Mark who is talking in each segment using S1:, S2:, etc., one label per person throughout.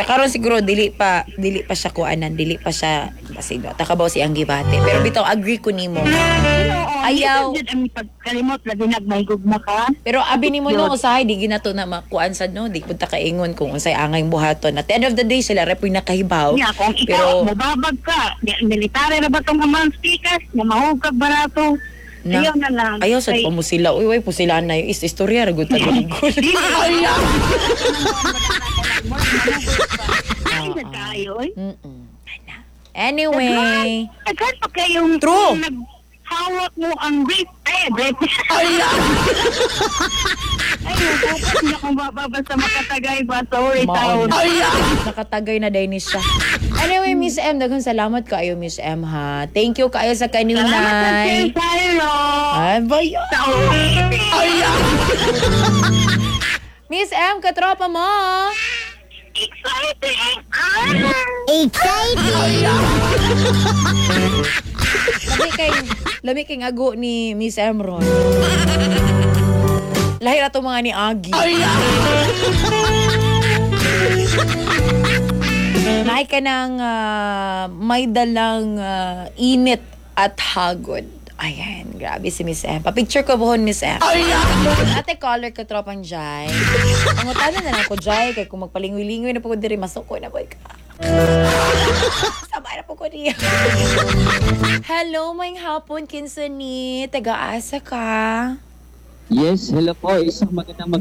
S1: Sa karon siguro dili pa siya kuanan, dili pa siya basido. Takabaw si ang gibate. Pero bitaw agree ko nimo. Ayaw.
S2: Ang pagkalimot lagi nagmaygugma ka.
S1: Pero abi nimo no usahay di ginato na makuan sad no, di punta kaingon kung unsay angay buhaton. At the end of the day sila repoy nakahibaw.
S2: Nya kung ikaw mababag ka, military na ba tong amang speakers, na mahugag barato. Ayaw na lang.
S1: Ayaw sa mo sila. Uy, po sila na yung istorya. Ragot na gulgul.
S2: Ayaw!
S1: Anyway.
S2: Agad pa kayong
S1: true.
S2: Naghawak mo ang rape. Ayaw! Ay, nabukas na kung bababasa makatagay ba. Sorry, taon.
S1: Nakatagay na dahil ni siya. Anyway, Miss M, daghang salamat kaayo, Miss M, ha. Thank you kaayo sa kaninay.
S2: Salamat sa sa'yo.
S1: Ay, ba yun? Miss M, katropa mo.
S2: Exciting!
S1: Lami kay ago ni Miss M ron. Lahir ato mga ni Agi. Naay ka ng may dalang init at hagod. Ayan, grabe si Miss M. Pa-picture ko buhon, Miss M. Ate caller ka tropang Jai. Ang utana na lang ko, Jai. Kaya kung magpalingwi-lingwi na po ko diri, masuko na po ka. Sabay na po ko niya. Hello, may hapon, kinsa ni. Taga-asa ka?
S3: Yes, hello po. Isang magandang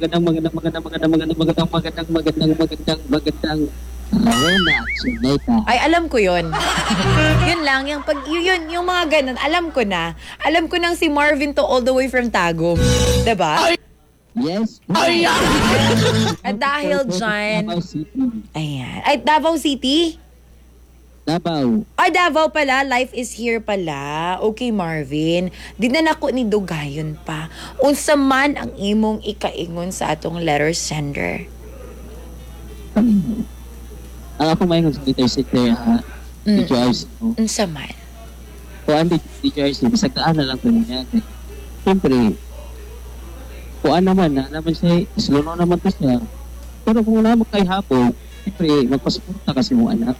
S3: Rona Chineta.
S1: Ay, alam ko yun. Yun lang, yung mga ganun, alam ko na. Alam ko nang si Marvin to all the way from Tagum. Diba?
S3: Yes.
S1: At dahil dyan,
S3: Davao City.
S1: ayan. Ay, Davao City?
S3: Davao.
S1: Ay, Davao pala. Life is here pala. Okay, Marvin. Di na nako ni Dugayon pa. Unsa man ang imong ikaingon sa atong letter sender?
S3: Ako may ngon sa City ha. DJRC ko.
S1: Unsa man?
S3: Kuan DJRC, bisag taan na lang ko niya. Siyempre, kuan naman siya, slow naman to siya. Pero kung wala mo kay hapon, siyempre, magpasuporta kasi mo anak.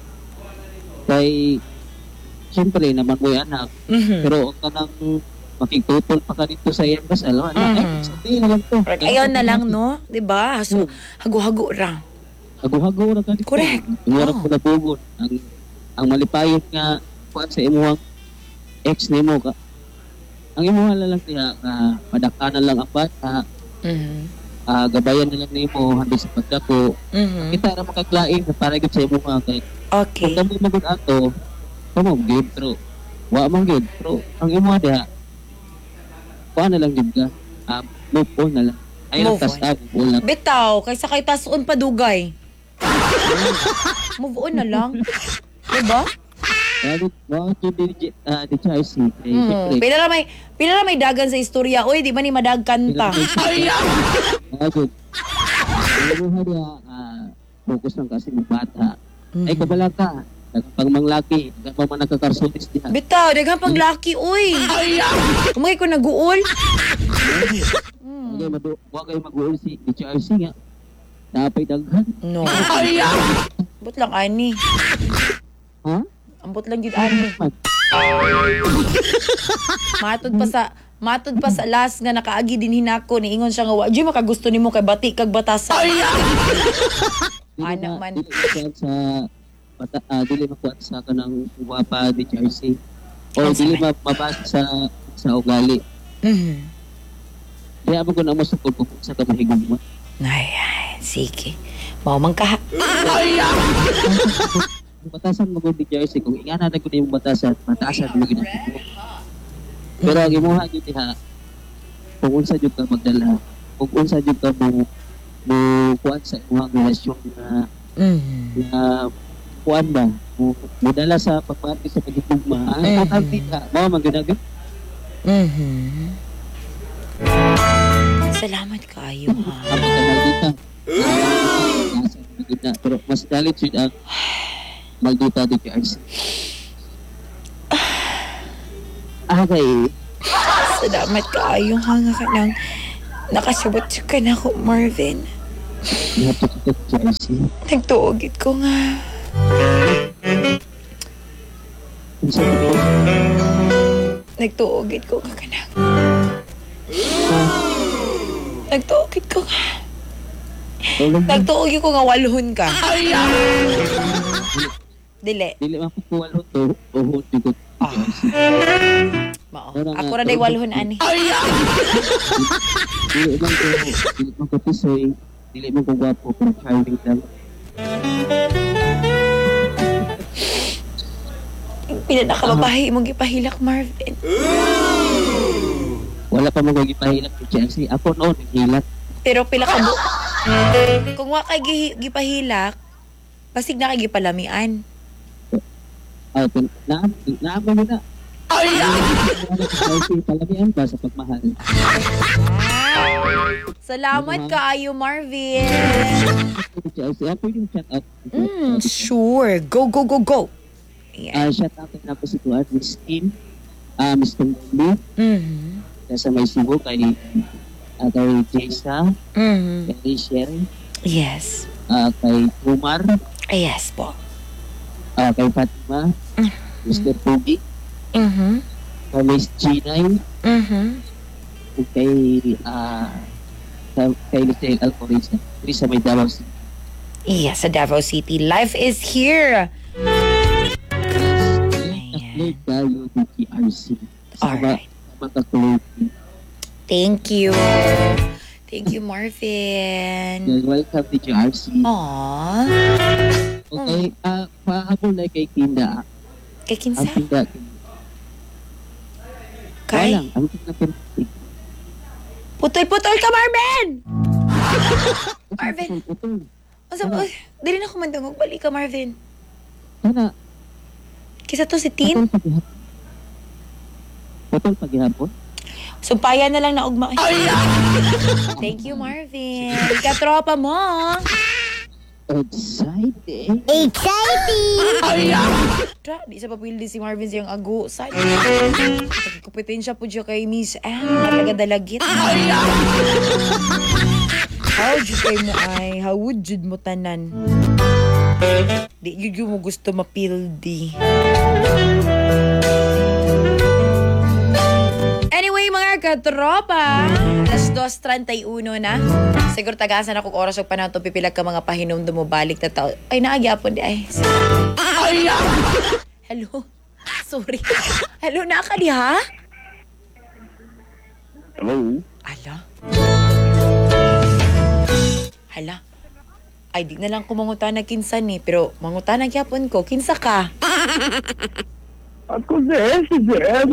S3: Kay, siyempre naman mo yung anak. Pero ang kanang makikutol pa ka dito sa iyang kasal, sabihin na lang to.
S1: Ayaw na lang, no? Diba? So, hago-hago ra.
S3: Hago-hago na ka dito.
S1: Correct.
S3: Iwarap ko na bugon. Ang malipayot nga, kuan sa imuhang ex ni mo ka. Ang imuhang lang niya, madakanan lang ang bata. Gabayan na lang ni mo, handi sa pagdako. Kita na makaklain na para sa imuhang kay.
S1: Okay.
S3: Kung kami magod ato, pamagid, pero wa manggid. Pero ang imuhang diha, kuan na lang din ka. Move on na lang. Ay, nagtasag.
S1: Bitaw, kaysa kay tasun padugay. Move on na lang. Diba?
S3: Bakit yung DJRC?
S1: Pila na may dagan sa istorya. Uy, di ba ni madagkan pa?
S3: Bakit? Imuha niya, focus lang kasi ng bata. Ay, kabala ka. Pag manglaki, pag mga nagkakarsotis diha.
S1: Bitaw, daghang pang laki, uy. Kumagay ko naguol.
S3: Huwag kayo mag-uul si DJRC nga. Napay daghan.
S1: No. Ambot lang, ani.
S3: Ha?
S1: Ambot lang yun, ani. Matod pa sa last nga nakaagi din hinako ni ingon siya nga wa jud makagusto nimo kay bati kag batasan. Anak man.
S3: Dili makuha sa kanang guwapa DJRC. O dili mabasa sa ugali. Kaya mo ko na masukod po sa kamahigog mo.
S1: Ay, sige. Mau man ka.
S3: Batasan mo ko DJRC kung ingana na ko yung batasan mo ginagawa. Pero ang imuha dyan diha, kung unsa dyan ka magdala, kung unsa dyan ka mo kuhan sa imuhang relasyon na kuhan ba, mo dala sa pagpati sa pagigugma, ang importante ka, mga maganagan.
S1: Salamat kayo, ha.
S3: Ang magkamaldita. Pero mas dalit siya ang maldita DJRC. Okay.
S1: Salamat kayo, ha. Nga ka nang nakasabot ka na ako, Marvin.
S3: Gihapon ko JRC.
S1: Nagtuogit ko nga.
S3: Unsa ko?
S1: Nagtuogit ko nga kanang. Nagtuogit ko nga. Nagtuogit ko nga walhon ka. Dili.
S3: Dili mapukuwal ho to. Uhod ko JRC.
S1: Mao. Ako ra day walhon ani.
S3: Dili man ko pisoy. Dili man ko gwapo pero charming lang.
S1: Pinanakababahi mong gipahilak, Marvin.
S3: Wala pa mo gipahilak ni JRC. Ako noon naghilat.
S1: Pero pila ka kung wa kay gipahilak, pasig na kay gipalamian.
S3: Ay, naamo mo na. Ay! Palamihan ba sa pagmahal?
S1: Salamat kaayo, Marvin.
S3: Ako yung shout out.
S1: Sure. Go, go, go, go. Yeah.
S3: Shout out na po si Tuan, Miss Kim, Mr. Mombi, sa may Cebu, kay Jaysa, kay Rachel,
S1: Yes.
S3: kay Kumar,
S1: Yes po.
S3: kay Fatima, Mr. Pogi, kay Miss Ginay, kay Lisel Alcoreza, sa may Davao City.
S1: Yes, sa Davao City. Life is here.
S3: Upload tayo ng TRC.
S1: Alright.
S3: Makakulog.
S1: Thank you. Thank you, Marvin.
S3: Welcome to TRC.
S1: Aww.
S3: Okay, pahabol na kay Kinda.
S1: Kay
S3: Ang
S1: kinsa?
S3: Kinda.
S1: Kay?
S3: Walang, ang Kinda perfect.
S1: Putol-putol ka, Marvin! Marvin.
S3: Putol.
S1: Asa ba? Dili na ko mandungog. Balik ka, Marvin.
S3: Sana,
S1: Kisa to si Tin?
S3: Putol paghihapon.
S1: Sumpayan na lang na ugma. Thank you, Marvin. Katropa mo.
S3: Exciting.
S1: Tra, di sa papildi si Marvin siyang ago. Saan? Kompetensya po siya kay Miss M. Talaga-dalagit. How jud kay mo ay? How would jud mo tanan? Di yun mo gusto mapildi. Anyway, mga katropa, alas 2:31 na. Siguro tagasan ako oras o panahon to pipilag ka mga pahinom dumubalik na tao. Ay, naagyapon di ay. Hello? Sorry. Hello, nakakaliha?
S4: Hello?
S1: Ala. Hala. Ay, di na lang ko mangutan na kinsa ni. Pero mangutan na gyapon ko. Kinsa ka?
S4: Ako si Jem.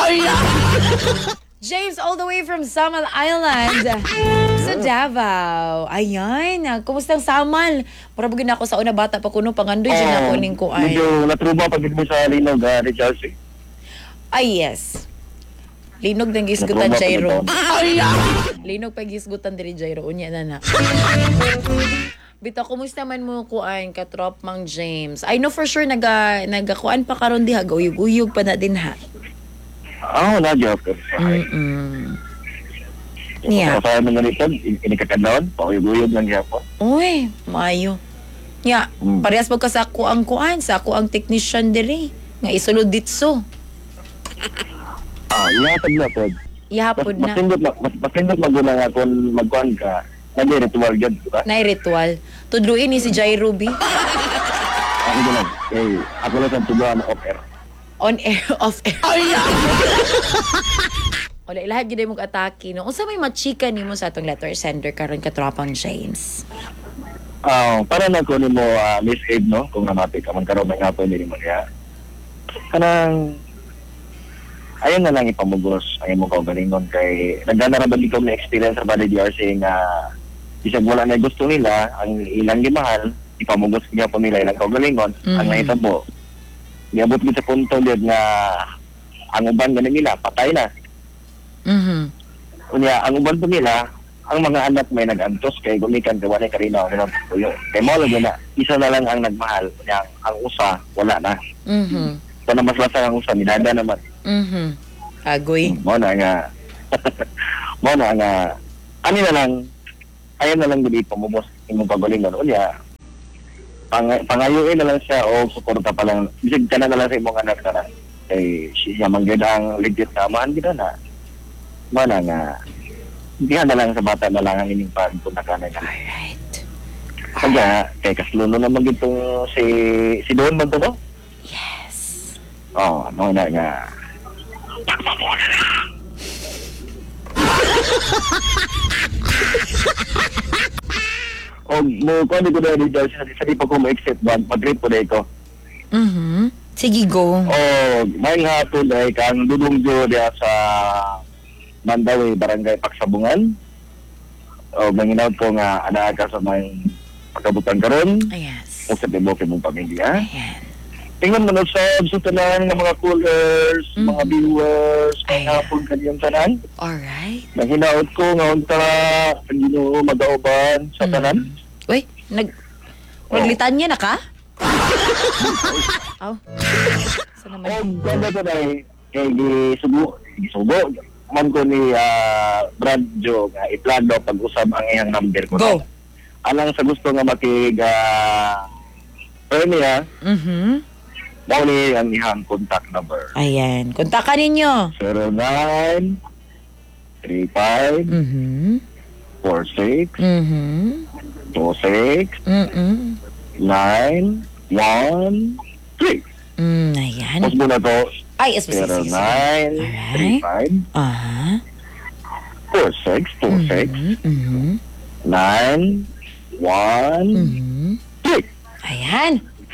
S1: James, all the way from Samal Island. Sa Davao. Ayan. Kumusta ang Samal? Marabagin ako sa una bata pa kuno. Pangandoy dyan ako ning ko ay.
S4: Medyo natruba pag mo sa Linog, ni Chelsea.
S1: Ay, yes. Linog ng gisgutan,
S4: Natruba
S1: Jairo.
S4: pag
S1: Linog pa gisgutan diri, Jairo. Unya na na. Bito, kumusta man mo kuan katrop mang James? I know for sure nagakuan pa karon diha, uyog-uyog pa na din ha.
S4: Na joke.
S1: Yeah.
S4: Kaya mo ganito, inikakadlaon, pauyog-uyog lang yapon.
S1: Uy, maayo. Yeah, parehas mo ka sa ako ang kuan, sa ako ang technician diri. Nga isulod ditso.
S4: Ihatag na po.
S1: Ihapon na.
S4: Mas pindot maguna nga kung magkuhan ka, nag-ritual dyan, diba?
S1: Nay ritual. Tudluin ni si Jai Ruby.
S4: Ako na lang. Ako lang sa tubuhan ng off-air.
S1: On air, off air. Wala, lahat yun mong atake. No? Unsa may machika ni mo sa atong letter sender karon katropang James?
S4: Para na ko ni mo, Miss Abe, no? Kung namapit ka man karoon, may ngapoy ni mo niya. Kanang, ayun na lang ipamugos ang imong kaugalingon kay nagdanaraban ikaw na experience sa Bali DRC nga isang wala na gusto nila, ang ilang gimahal, ipamugos niya po nila ilang kaugalingon, ang nahitabo. Niabot ko sa punto din nga ang uban ganun nila, patay na. Kunya, ang uban po nila, ang mga anak may nag-antos kay gumikan gawa ni Karina ng tuyo. Kay mo lang na isa na lang ang nagmahal, kunya ang usa wala na. So na mas lasa ang usa nilada naman.
S1: Agoy.
S4: Mo na nga ano na lang ayan na lang gid ipamubos imong kaugalingon unya. Pangayuin na lang siya o suporta pa lang. Bisig ka na lang sa imong anak na. Siya man gid ang legit na amahan gid na. Mana nga diha na lang sa bata na lang ang ining pagpunta ka na.
S1: Alright.
S4: Kaya, kay kasluno naman dito si Don man to, no?
S1: Yes.
S4: No na nga. Mo ko di ko na dito sa di pa ko ma-accept one, pag-trip ko na ito.
S1: Sige, go.
S4: May hapon ay kang dudong jo diya sa Mandawi, Barangay Paksabungan. Manginawad ko nga ana ka sa may pagkabutan karon.
S1: Yes.
S4: O sa debo kay mong pamilya.
S1: Ayan.
S4: Tingnan mo na sa tanan ng mga callers, mga viewers, may hapon kaniyang tanan.
S1: Alright.
S4: Nahinaot ko nga unta ang Ginoo madauban sa tanan.
S1: Uy, naglitanya na ka? Aw. Saan naman?
S4: Ganda to dahil kay gisubo. Man ko ni Brad Joe nga iplano pag-usab ang iyang number ko.
S1: Go.
S4: Alang sa gusto nga makig niya, mao ni ang iyang contact number.
S1: Ayan. Kontakan ninyo.
S4: 09 35 46 26 9 1 3.
S1: Ayan.
S4: Mas muna to,
S1: Ay, specific.
S4: 09 35
S1: Aha.
S4: 46 26 9 1 3.
S1: Ayan.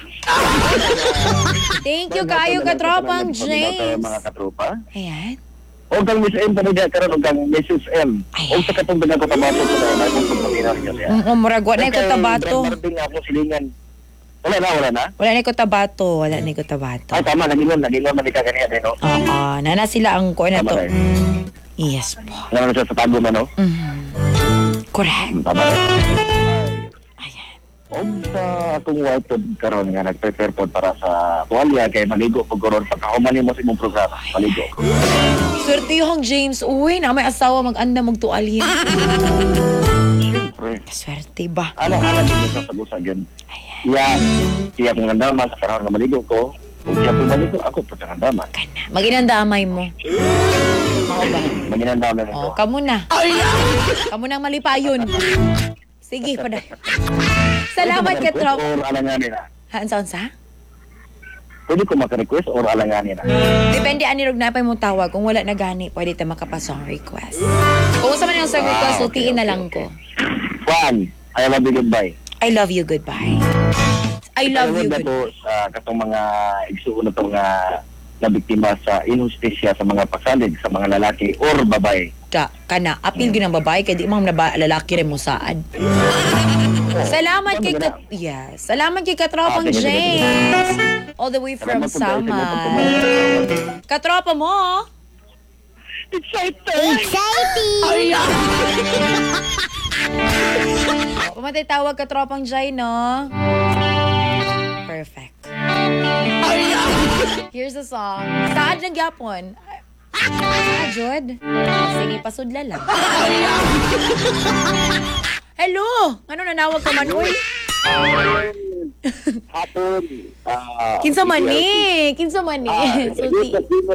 S1: Thank you kayo, katropang James.
S4: Mga katropa.
S1: Ayan.
S4: O kang Miss M pa rin karon o kang Mrs. M. O sa katong dagang ko tabato ko na kung pagpapinaw niya.
S1: Muragwa na yung tabato.
S4: Marting ako silingan. Wala na.
S1: Wala na yung tabato. Wala na yung tabato.
S4: Ay, tama. Nagingon man ika kaniya din, no?
S1: Oo. Nana sila ang kuha na to.
S4: Tama
S1: Yes po.
S4: Nga na siya sa tago man, no?
S1: Correct.
S4: Tama rin.
S1: Ayan.
S4: O sa atong white karon nga nag-prepare po para sa tuwalya kay maligo po karon pagkahuman mo sa imong programa. Maligo.
S1: Swerte yung James. Uy, na may asawa mag-anda magtualin.
S4: Siyempre.
S1: Swerte ba?
S4: Ano din sa sagusa yun? Yan. Siya kong nandaman sa karoon na maligo ko. Kung siya po maligo, ako po sa nandaman.
S1: Kana. Mag-inandamay mo.
S4: Maginandaman ito.
S1: Kamu na. Kamu na ang malipayon. Sige, pada. Salamat ka, Trop.
S4: Or alanganin na.
S1: Haan sa?
S4: Pwede ko maka-request or alanganin na.
S1: Depende ani rog napay mo tawag. Kung wala na gani, pwede ta makapa-song request. Kung sa man ang song request, sultiin na lang ko.
S4: Juan, I love you, goodbye.
S1: I love you, goodbye. I love you, goodbye.
S4: Ito sa katong mga igsuon na itong na biktima sa injustisya sa mga pasalig sa mga lalaki or babae.
S1: Kana, apil gyud ang babae kay di man lalaki rin mo saad. Salamat kay salamat kay Katropang James. All the way from Samay. Katropa mo.
S2: Exciting!
S1: Pumatay tawag Katropang Jay, no? Perfect. Here's the song. Saad ng Yapon. Jod. Sige, pasudla lang. Hello! Ano nanawag ka man, uy?
S4: Hapon.
S1: Kinsa man ni? Kinsa man ni? Sulti.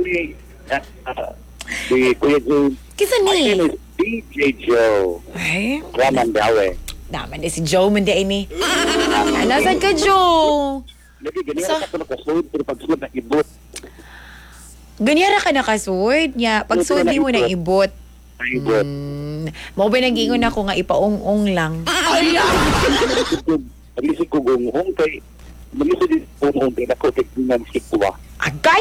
S4: Si Kuya Joe.
S1: Kinsa
S4: My
S1: ni?
S4: name is DJ Joe.
S1: Ay,
S4: Raman Dawe.
S1: naman si Joe man di ini. Nasaan ka, Joe?
S4: Lagi ganyan ako nakasunod pero pagsunod na ibot.
S1: Ganyara ka nakasud niya. Pag sud di mo na ibot.
S4: Ibot.
S1: Mao ba nag-ingon ako nga ipaong-ong lang.
S4: Nagising ko gungong kay nagising din gungong kay nakotek ng sikwa.
S1: Agay?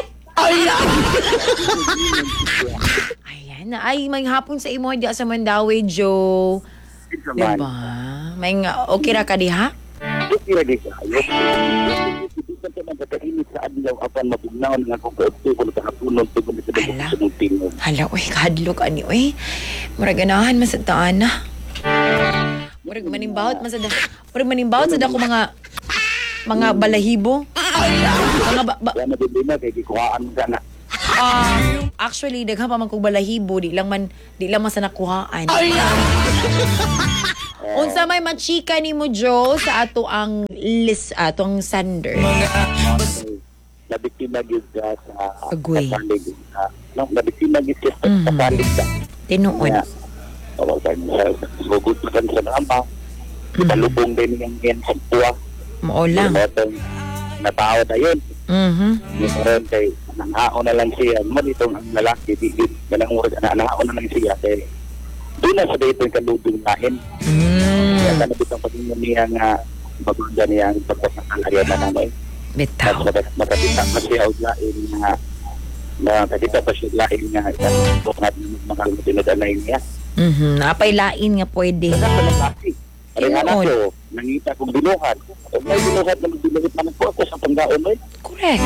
S1: Ayan na. Ay, may hapon sa imo di sa Mandawi, Joe. Diba? May nga, okay ra ka diha?
S4: Okay lagi kayo. Dito sa mga kainit sa adlaw apan mabugnaw nga kung kaupto ko nakapunon to kung sa tingog.
S1: Hala, uy, kahadlok ani, uy. Murag ganahan man sa taan na. Murag manimbawat man sa da. Murag manimbawat sa da ko mga balahibo. Mga
S4: Kaya madibina kay gikuhaan ka na.
S1: actually, daghan pa man kong balahibo, di lang man sa nakuhaan. Unsa may machika ni mo, Joe, sa ato ang atong sander.
S4: Nabiktima gyud ka sa
S1: Agoy.
S4: kasalig. Nabiktima gyud ka sa kasalig ka.
S1: Tinuod.
S4: Oo, sugod pa kan sa nama. Palubong din yung yan sa tuwa.
S1: Mao lang.
S4: Natao na yun.
S1: Mhm.
S4: Meron kay nanghao na lang siya. Mo ditong ang lalaki, ganang oras na nanghao na lang siya. Kaya doon na sa dito yung kalubong lahin. Kaya kanabit ang pagingin niya nga maganda niya ang pagkakalayan na namin.
S1: Bitaw.
S4: Makakita pa siya o lain nga makakita pa siya lain nga kung natin magmakalutinod-alay niya.
S1: Mhm. Apay lain nga pwede.
S4: Kaya pala laki. Ay
S1: Tinuod.
S4: anak ko, nangita kong binuhat. Kung may binuhat na magbinuhat naman po ako sa panggaon mo.
S1: Correct.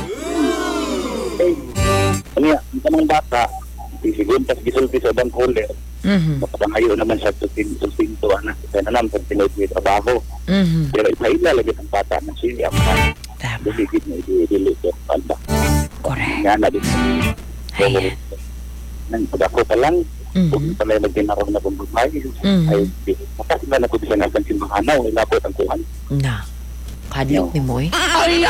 S4: Kaya, ang tamang bata, siguntas gisulti sa ibang kuler,
S1: Mhm.
S4: mapapangayo naman siya sustinto, anak. Kaya na naman, pag tinood may trabaho.
S1: Mhm.
S4: Pero ipaila lagi ang bata ng siya.
S1: Tama.
S4: Busigit na i-delete yung palda.
S1: Correct.
S4: Nga na din.
S1: Ayan.
S4: Nang pag ako pa lang, kung
S1: Mhm.
S4: pala nagdinaraw na kong babae,
S1: Mhm.
S4: ay makasila na ko bisa nasan simahanaw, ay labot ang kuhan.
S1: Na. Kadlok ni mo eh.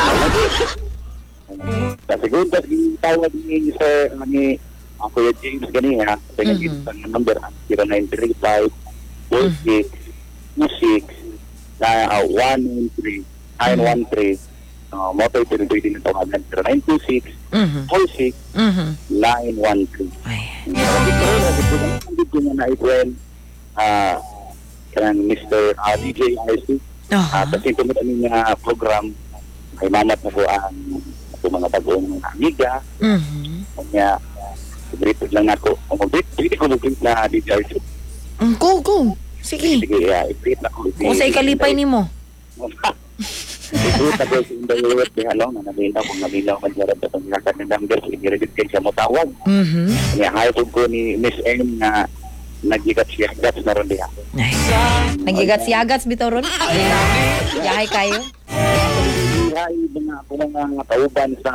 S4: Sa segundas, tawag ni Sir, ako yung James ganyan, kaya naging ang number, 0935 46 26 na 113 913 motor pero pwede na tawagan 0926
S1: Mhm.
S4: 46
S1: Mhm.
S4: 913.
S1: Ayan.
S4: Hindi ko na na-friend kanang Mr. DJ RC.
S1: Aha.
S4: Kasi tumot ang mga program ay mamat na po ang mga bagong amiga.
S1: Mhm.
S4: Kanya, breathe lang ako. Breathe ko mag-breathe na DJ RC.
S1: Go. Sige.
S4: Sige, i-breathe na ko.
S1: Kung sa ikalipay ni mo.
S4: I-breathe na ko sa indayot ni Halong na naminaw kung naminaw man siya rin sa panglakan ng number. I-repeat kayo siya mo tawag.
S1: Mhm.
S4: Kanya, hayatod ko ni Miss M na nagigat siya. Gats na rin diha.
S1: Ay. Nagigats-yagats bitaw ron. Yahay kayo.
S4: Hay mga kauban sa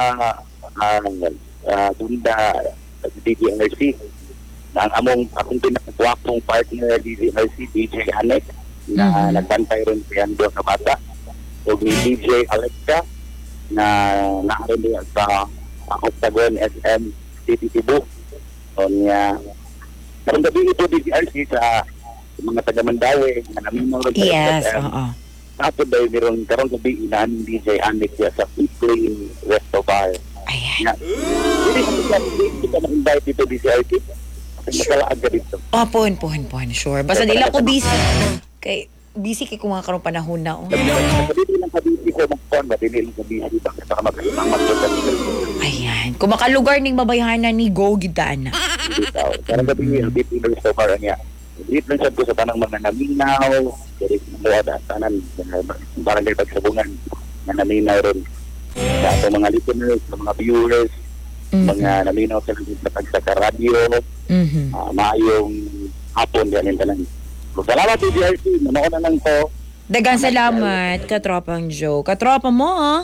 S4: Dunda DJRC na ang akong pinakagwapong partner DJRC, DJ Anek na nagbantay rin siya doon sa bata o ni DJ Alexa na naarin niya sa Octagon SM City Cebu o niya karong gabi ito DJRC sa mga taga-Mandawi na naminaw rin sa
S1: Yes,
S4: SM.
S1: oo.
S4: Tapos dahil meron karong gabi inaan DJ Anik siya sa Queen Resto Bar.
S1: Ayan.
S4: Hindi ka na-invite dito DJRC. Kasi makalaag ka dito.
S1: Puhon. Sure. Basta dila ko busy. Busy kay kung mga karong panahon na. Oh.
S4: Dito lang sa busy ko magpon. Dili lang sa busy. Bakit baka magpapagpapag
S1: Ayan. Kung makalugar ning babayhanan ni Go, gidaan na.
S4: karong gabi dito yung Resto Bar niya. Dito lang siya ko sa tanang mga naminaw. Dari mga tanan. Barangay Pagsabungan. Na naminaw rin. Sa ato mga listeners, sa mga viewers, mga naminaw sa radyo, maayong hapon yan talang. Salamat DJRC, manood na lang po.
S1: Dagang salamat, katropang Joe. Katropa mo, ha?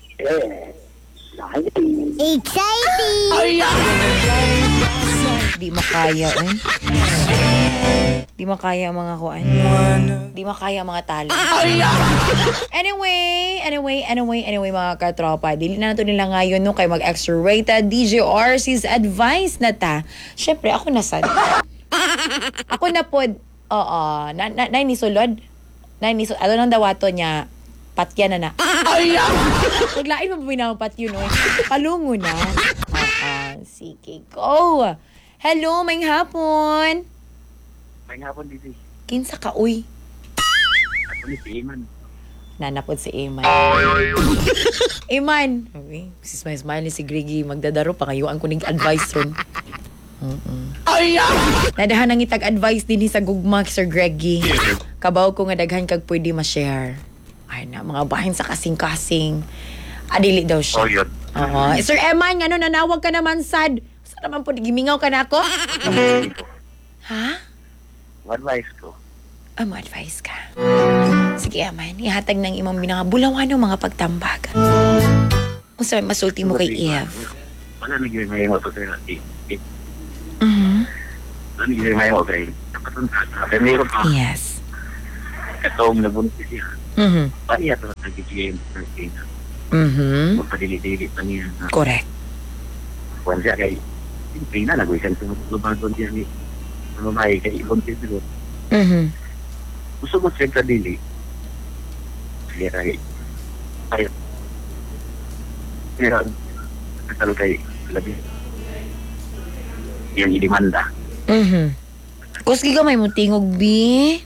S1: Di makaya, eh. Di makaya ang mga kuan. Di makaya ang mga talo. Anyway, mga katropa. Dili na nato nila ngayon no kay mag-extra-rated DJ RC's advice na ta. Syempre, ako na sad. Ako na pod, ni sulod. Ano nang dawato niya? Patya na na. Naglain mo ba patyo, no? Palungo na. Sige, go. Hello, may hapon.
S4: May hapon, DJ.
S1: Kinsa ka, uy?
S4: Ako ni si Iman.
S1: Nanapod si Iman. Iman! Okay. Si Smile ni si Griggy. Magdadaro pa kayo. Ang kuning advice ron. Nadahan ang itag-advice din sa gugma, Sir Greggy. Kabaw ko nga daghan kag pwede ma-share. Ay na, mga bahin sa kasing-kasing. Adili daw siya.
S4: Oh, yun.
S1: Sir Eman, ano, nanawag ka naman, sad. Saan naman po, gimingaw ka na ako? Ha?
S4: Advice ko.
S1: Mo-advise ka. Sige, Aman. Ihatag ng imong binangabulawan ng mga pagtambag. Kung saan masulti mo kay Eve.
S4: Wala naging may mo ito sa'yo.
S1: Mhm.
S4: Wala naging may mo ito. Meron pa.
S1: Yes.
S4: katong nabuntis siya. Pariya to sa GGM birthday na. Magpadili-dili pa niya.
S1: Correct.
S4: Kung siya kay Pina, nag-wisan sa lumagon siya ni mamay kay ibuntis siguro. Gusto mo siya kadili. Sige kay ay pero kasal kay labi yung idimanda.
S1: Kuski gamay mo tingog, bi.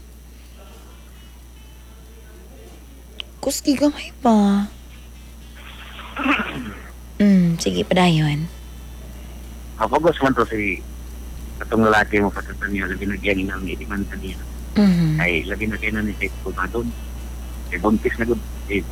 S1: Kuski gamay pa. Sige, padayon.
S4: Kapagos man to si katong lalaki mo patatan niya, labi na gyan ng idimanda niya. Ay, labi na kayo na ni Seth Pumadon. Ay, buntis na good.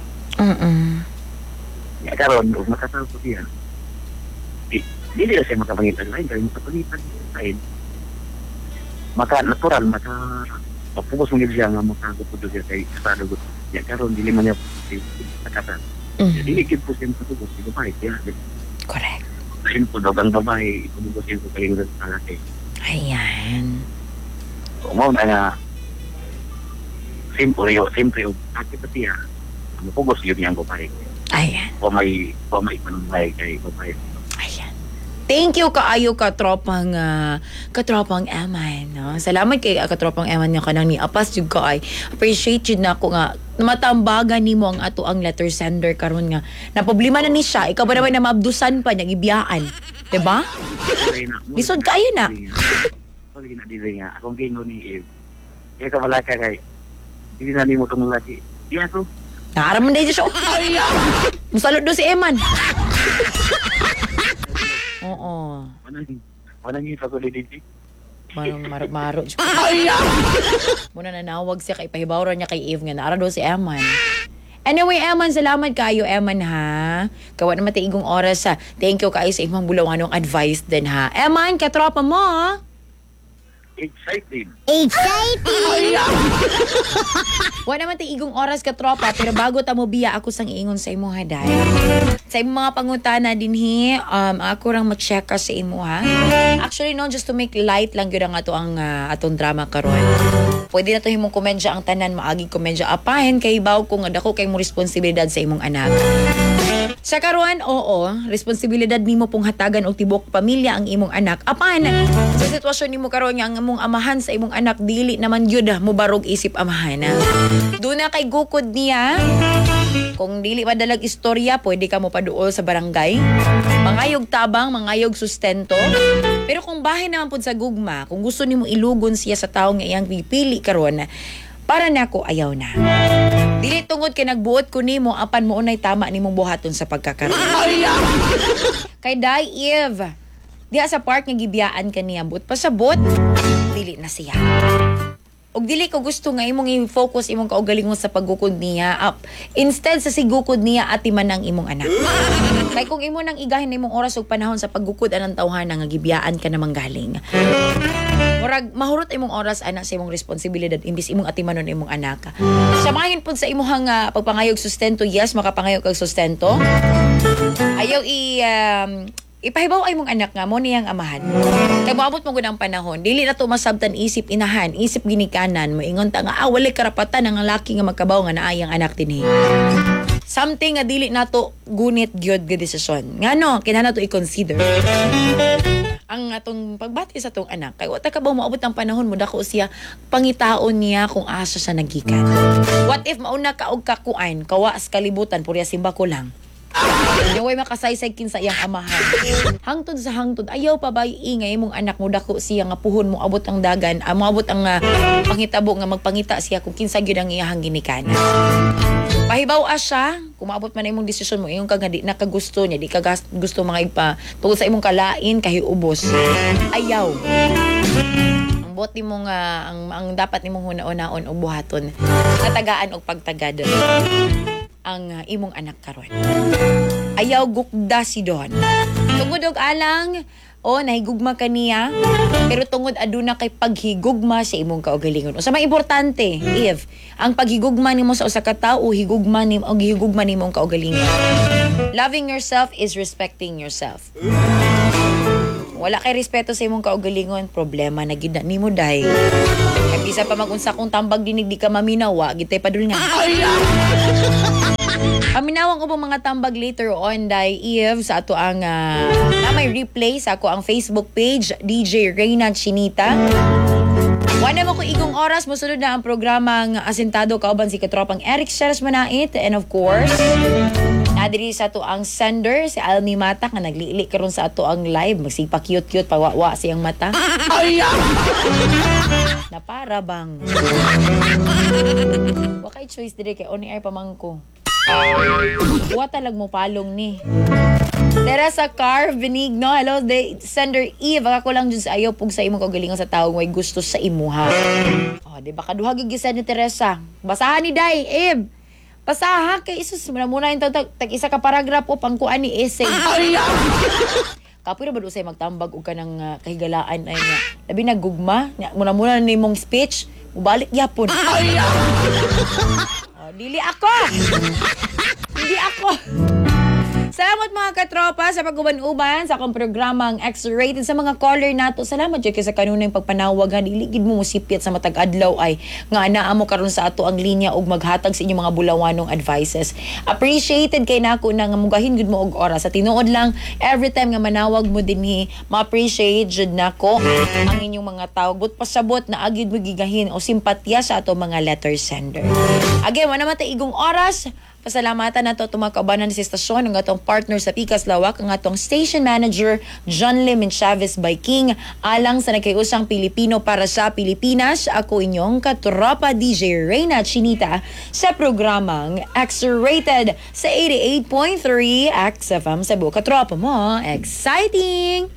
S4: Ya, karon kung makasal ko siya, di nila siya makapangitan lain, kaya makapangitan lain. Natural, mapupos mo siya nga makagupudo siya kay kasado ko. Ya, karon, dili man niya po siya nakasal. Dili kid po siya matutugos, di ba siya?
S1: Correct.
S3: Ayun po, dagang babae, ipunubusin ko kayo ng lalaki.
S1: Ayan.
S3: Umaw na nga, simple yun, ati pati ya, pugos yun yung babae.
S1: Ayan.
S3: Pamay panunay kay babae.
S1: Ayan. Thank you kaayo katropang Eman, no? Salamat kay katropang Eman nga kanang ni apas jud ka ay appreciate jud nako nga matambagan nimo ang ato ang letter sender karon nga na problema na ni siya ikaw ba naman na maabdusan pa niya ibiyaan, diba? Lisod kaayo na.
S3: Pag na dili nga akong gingo ni Eve. Kaya ka wala ka kay hindi na nimo tong laki. Iya to.
S1: Naaraman na siya. Musalot do si Eman. Oo.
S3: Wala niyo sa kuliditi.
S1: Maro. Muna nanawag siya kay pahibawran niya kay Eve nga naara do si Eman. Anyway, Eman, salamat kayo, Eman, ha? Kawa na matiigong oras, ha? Thank you kayo sa imong bulawanong advice din, ha? Eman, katropa mo, ha?
S3: Excited.
S1: Wala naman tayo igong oras ka tropa, pero bago ta mo biya ako sang iingon sa imo haday. Sa imong mga pangutana din ako rang ma-check ka sa imo ha. Actually no, just to make light lang gyud ang ato ang atong drama karon. Pwede na to himong komedya ang tanan maagi komedya apahen kay baw ko nga dako kay mo responsibilidad sa imong anak. Sa karon, oo, responsibilidad nimo pong hatagan og tibok pamilya ang imong anak. Apan sa sitwasyon nimo karon nga ang imong amahan sa imong anak dili naman gyud mo barog isip amahan. Doon na kay gukod niya. Kung dili madalag istorya, pwede ka mo paduol sa barangay. Mangayog tabang, mangayog sustento. Pero kung bahay naman po sa gugma, kung gusto nimo ilugon siya sa taong nga iyang pipili karon, para nako ayaw na. Dili tungod kay nagbuot ko nimo apan mo unay tama nimong buhaton sa pagkakaroon. Kay Day Eve, diha sa park nga gibiyaan kaniya but pasabot dili na siya. Og dili ko gusto nga imong i-focus imong kaugalingon sa paggukod niya up. Instead sa sigukod niya atiman ang imong anak. Kay kung imo nang igahin imong oras ug panahon sa paggukod anang tawhana nga gibiyaan ka namang galing. Murag mahurot imong oras anak sa imong responsibilidad imbis imong atimanon imong anak. Samahin pud sa imong pagpangayog sustento, yes, makapangayog kag sustento. Ayaw ipahibaw ay mong anak nga mo niyang amahan. Kay moabot mo gud ang panahon, dili na to masabtan isip inahan, isip ginikanan, moingon ta nga wala karapatan ang laki nga magkabaw nga naayang anak dinhi. Something nga dili nato gunit gyud nga desisyon. Ngano kinahanglan to i-consider ang atong pagbati sa atong anak. Kay wata ka ba moabot ang panahon mo dako siya pangitaon niya kung asa siya nagikan. What if mauna ka og kakuan, kawas kalibutan purya simba ko lang. Yung makasaysay kinsa iyang amahan. Hangtod sa hangtod, ayaw pa ba ingay mong anak mo dako siya nga puhon mo abot ang dagan, moabot ang pangitabo nga magpangita siya kung kinsa gyud ang iyang ginikanan. Pahibaw siya, kung maabot man imong desisyon mo, iyong kag di nakagusto niya, di ka gusto mga ipa tungod sa imong kalain kahiubos. Ayaw. Ang bot nimo nga ang dapat nimong hunaon og buhaton, katagaan og pagtagad ang imong anak karon. Ayaw gukda si Don. Tungod og alang, nahigugma kaniya, pero tungod aduna kay paghigugma sa imong kaugalingon. Usa may importante, if ang paghigugma nimo sa usa ka tawo, higugma nimo og higugma nimo ang kaugalingon. Loving yourself is respecting yourself. Wala kay respeto sa imong kaugalingon, problema na gid nimo day. Kay Isa pa magunsa kong tambag dinig di ka maminawa, gitay padul nga. Paminawang ko mga tambag later on dahil Eve sa ato ang na may replay sa ako ang Facebook page DJ Reyna Chinita. Wala mo ko igong oras mosunod na ang programang Asintado kauban si katropang Eric Sheres Manait, and of course nadiri sa ato ang sender si Almi Mata nga naglili karon sa ato ang live magsipa cute pawawa siyang mata. Na para bang wa kay choice dire kay on air pamangko. Wa talag mo palong ni. Teresa Carr Benigno, hello, sender Eve, ako lang dyan sa ayaw pug sa imong kagalingan sa taong may gusto sa imuha. Oh, di ba kaduha gigisa ni Teresa. Basahan ni Day, Eve. Basaha kay isus muna yung tag-isa ka paragrapo pangkuan ni essay. Kapoy na ba usay magtambag og kanang kahigalaan ay nga. Labi nagugma, muna ni mong speech, mubalik yapon. Oh, dili ako. Hindi ako. Salamat mga katropa sa pag-uban-uban sa akong programang X-Rated sa mga caller nato. Salamat dyan sa kanunang pagpanawagan. Iligid mo musipyat sa matag adlaw ay nga anaa mo karon sa ato ang linya og maghatag sa inyong mga bulawanong advices. Appreciated kay nako na nga mugahin gud mo og oras. Sa tinuod lang, every time nga manawag mo dinhi, ma-appreciate jud nako ang inyong mga tawag. But pasabot na agid mo gigahin o simpatya sa ato mga letter sender. Again, wala man igong oras. Pasalamatan nato tumakaubanan sa istasyon ng atong partner sa Pikas Lawak, ang atong station manager John Lim Chavez by King, alang sa nagkayusang Pilipino para sa Pilipinas. Ako inyong katropa DJ Reyna Chinita sa programang X-Rated sa 88.3 XFM Cebu. Katropa mo, exciting!